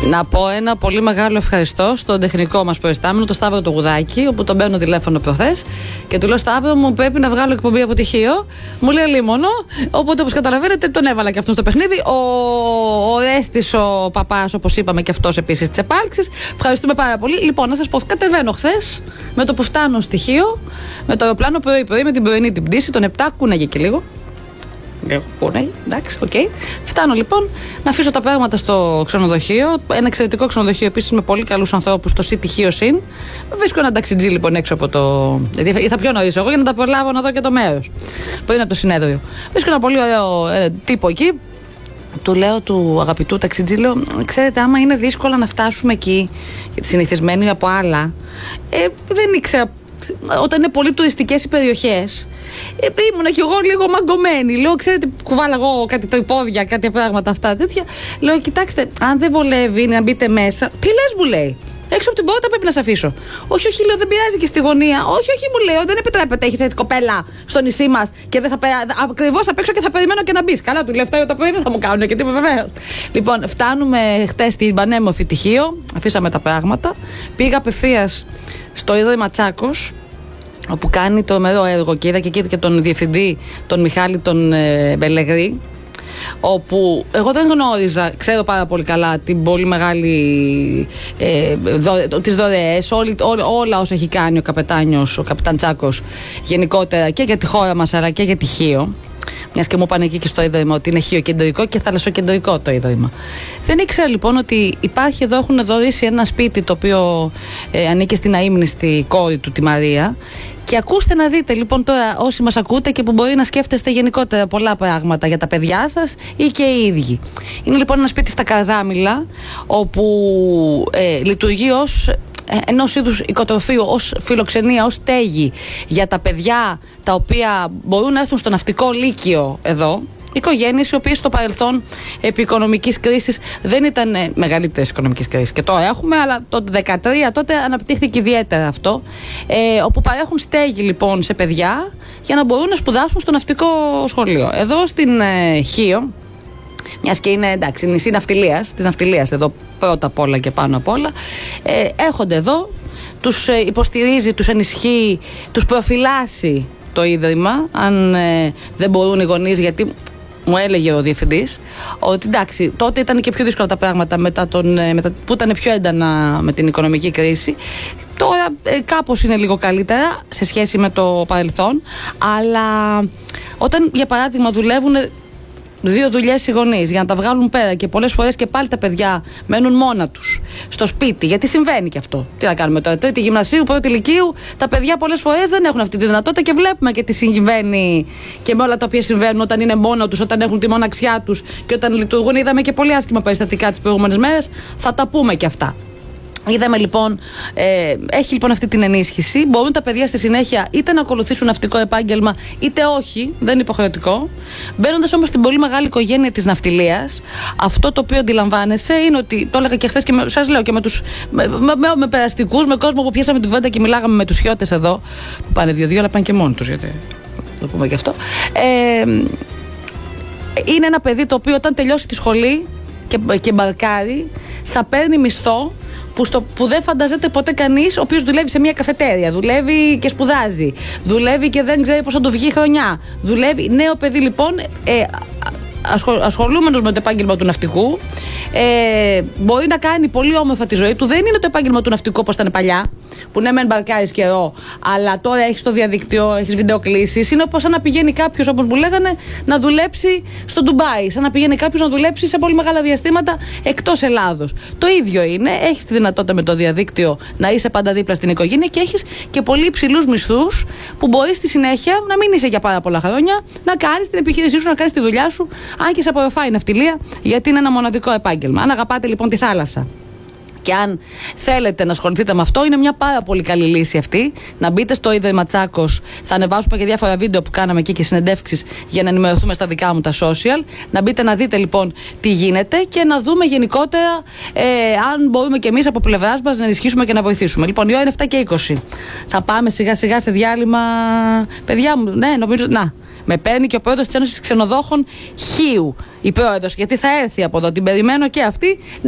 Να πω ένα πολύ μεγάλο ευχαριστώ στον τεχνικό μας προϊστάμενο, τον Σταύρο το Γουδάκη, όπου τον παίρνω τηλέφωνο προχθές και του λέω: Σταύρο, μου πρέπει να βγάλω εκπομπή από τυχείο. Μου λέει λίμωνο. Οπότε, όπως καταλαβαίνετε, τον έβαλα και αυτό στο παιχνίδι. Ο Ρέστης, ο παπάς, όπως είπαμε, και αυτός επίσης της επάλξης. Ευχαριστούμε πάρα πολύ. Λοιπόν, να σας πω: κατεβαίνω χθες με το που φτάνω στοιχείο, με το αεροπλάνο πρωί-πρωί, με την πρωινή την πτήση, τον 7, κούναγε και λίγο. Εντάξει, οκ. Φτάνω λοιπόν να αφήσω τα πράγματα στο ξενοδοχείο. Ένα εξαιρετικό ξενοδοχείο επίσης με πολύ καλούς ανθρώπους, το City Hyosin. Βρίσκω ένα ταξιτζί λοιπόν έξω από το. Δηλαδή ήρθα πιο νωρίς εγώ για να τα προλάβω να δω και το μέρος πριν από το συνέδριο. Βρίσκω ένα πολύ ωραίο τύπο εκεί. Του λέω του αγαπητού ταξιτζί, λέω: ξέρετε, άμα είναι δύσκολο να φτάσουμε εκεί, γιατί συνηθισμένοι από άλλα, δεν ήξερα. Όταν είναι πολύ τουριστικές οι περιοχές, ήμουνα κι εγώ λίγο μαγκωμένη. Λέω: ξέρετε, κουβάλα εγώ κάτι τρυπόδια, κάτι πράγματα αυτά τέτοια. Λέω: κοιτάξτε, αν δεν βολεύει να μπείτε μέσα. Τι λες, μου λέει? Έξω από την πόρτα πρέπει να σε αφήσω. Όχι, όχι, λέω, δεν πειράζει και στη γωνία. Όχι, όχι, μου λέει, δεν επιτρέπεται. Έχεις έτσι κοπέλα στο νησί μας και δεν θα ακριβώς απ' έξω και θα περιμένω και να μπεις. Καλά, του λέω: 7 το πρωί δεν θα μου κάνουν και τι βεβαίως. Λοιπόν, φτάνουμε χτες στην πανέμορφη Τυχείο, αφήσαμε τα πράγματα. Πήγα απευθείας στο Ίδρυμα Τσάκος, όπου κάνει το μερό έργο, και είδα και εκεί και τον διευθυντή, τον Μιχάλη τον Μπελεγρή, όπου εγώ δεν γνώριζα, ξέρω πάρα πολύ καλά την πολύ μεγάλη τις δωρεές, όλα όσα έχει κάνει ο καπετάνιος, ο καπετάν Τσάκος γενικότερα και για τη χώρα μας αλλά και για τη Χίο. Μιας και μου είπαν εκεί και στο Ίδρυμα ότι είναι χιοκεντρικό και θαλασσοκεντρικό το Ίδρυμα. Δεν ήξερα λοιπόν ότι υπάρχει εδώ, έχουν δωρήσει ένα σπίτι το οποίο ανήκει στην αείμνηστη κόρη του, τη Μαρία. Και ακούστε να δείτε λοιπόν τώρα, όσοι μας ακούτε και που μπορεί να σκέφτεστε γενικότερα πολλά πράγματα για τα παιδιά σας ή και οι ίδιοι. Είναι λοιπόν ένα σπίτι στα Καρδάμιλα, όπου λειτουργεί ως ενός είδους οικοτροφείο, ως φιλοξενία, ως στέγη για τα παιδιά τα οποία μπορούν να έρθουν στο ναυτικό λύκειο εδώ. Οικογένειες οι οποίες στο παρελθόν επί οικονομικής κρίσης δεν ήταν μεγαλύτερες οικονομικής κρίσης. Και τώρα έχουμε, αλλά το 2013 τότε αναπτύχθηκε ιδιαίτερα αυτό. Όπου παρέχουν στέγη λοιπόν σε παιδιά για να μπορούν να σπουδάσουν στο ναυτικό σχολείο. Εδώ στην Χίο, μιας και είναι εντάξει, νησί ναυτιλίας, της ναυτιλίας εδώ πρώτα απ' όλα και πάνω απ' όλα, έρχονται εδώ, τους υποστηρίζει, τους ενισχύει, τους προφυλάσσει το Ίδρυμα, αν δεν μπορούν οι γονείς, γιατί μου έλεγε ο διευθυντής ότι εντάξει, τότε ήταν και πιο δύσκολα τα πράγματα που ήταν πιο έντανα με την οικονομική κρίση. Τώρα κάπως είναι λίγο καλύτερα σε σχέση με το παρελθόν, αλλά όταν για παράδειγμα δουλεύουν 2 δουλειές οι γονείς για να τα βγάλουν πέρα και πολλές φορές και πάλι τα παιδιά μένουν μόνα τους στο σπίτι, γιατί συμβαίνει και αυτό. Τι να κάνουμε τώρα, τρίτη γυμνασίου, πρώτη λυκείου, τα παιδιά πολλές φορές δεν έχουν αυτή τη δυνατότητα και βλέπουμε και τι συμβαίνει και με όλα τα οποία συμβαίνουν όταν είναι μόνα τους, όταν έχουν τη μοναξιά τους και όταν λειτουργούν. Είδαμε και πολύ άσχημα περιστατικά τις προηγούμενες μέρες, θα τα πούμε και αυτά. Είδαμε λοιπόν, έχει λοιπόν αυτή την ενίσχυση. Μπορούν τα παιδιά στη συνέχεια είτε να ακολουθήσουν ναυτικό επάγγελμα είτε όχι, δεν είναι υποχρεωτικό. Μπαίνοντας όμως στην πολύ μεγάλη οικογένεια της ναυτιλίας, αυτό το οποίο αντιλαμβάνεσαι είναι ότι, το έλεγα και χθες και σας λέω και με περαστικούς, με κόσμο που πιάσαμε την κουβέντα και μιλάγαμε με τους χιώτες εδώ, που πάνε 2-2 αλλά πάνε και μόνοι τους, γιατί το πούμε και αυτό. Είναι ένα παιδί το οποίο όταν τελειώσει τη σχολή και μπαρκάρει θα παίρνει μισθό που δεν φανταζέται ποτέ κανείς, ο οποίος δουλεύει σε μια καφετέρια, δουλεύει και σπουδάζει, δουλεύει και δεν ξέρει πώς θα του βγει η χρονιά. Δουλεύει νέο παιδί λοιπόν, ασχολούμενος με το επάγγελμα του ναυτικού, μπορεί να κάνει πολύ όμορφα τη ζωή του. Δεν είναι το επάγγελμα του ναυτικού όπως ήταν παλιά, που ναι, μεν μπαρκάρεις καιρό, αλλά τώρα έχεις το διαδικτύο, έχεις βιντεοκλήσεις. Είναι όπως σαν να πηγαίνει κάποιος, όπως μου λέγανε, να δουλέψει στο Ντουμπάι, σαν να πηγαίνει κάποιος να δουλέψει σε πολύ μεγάλα διαστήματα εκτός Ελλάδος. Το ίδιο είναι, έχεις τη δυνατότητα με το διαδίκτυο να είσαι πάντα δίπλα στην οικογένεια και έχεις και πολύ υψηλούς μισθούς που μπορείς στη συνέχεια να μην είσαι για πάρα πολλά χρόνια, να κάνεις την επιχείρησή σου, να κάνεις τη δουλειά σου, αν και σε απορροφάει η ναυτιλία, γιατί είναι ένα μοναδικό επάγγελμα. Αν αγαπάτε λοιπόν τη θάλασσα και αν θέλετε να ασχοληθείτε με αυτό, είναι μια πάρα πολύ καλή λύση αυτή. Να μπείτε στο Ίδρυμα Τσάκος. Θα ανεβάσουμε και διάφορα βίντεο που κάναμε εκεί και συνεντεύξεις για να ενημερωθούμε στα δικά μου τα social. Να μπείτε να δείτε λοιπόν τι γίνεται και να δούμε γενικότερα αν μπορούμε κι εμείς από πλευράς μας να ενισχύσουμε και να βοηθήσουμε. Λοιπόν, η ώρα είναι 7:20. Θα πάμε σιγά σιγά σε διάλειμμα. Παιδιά μου, ναι, νομίζω. Να, με παίρνει και ο πρόεδρος της Ένωσης Ξενοδόχων Χίου, η πρόεδρος, γιατί θα έρθει από εδώ. Την περιμένω και αυτή.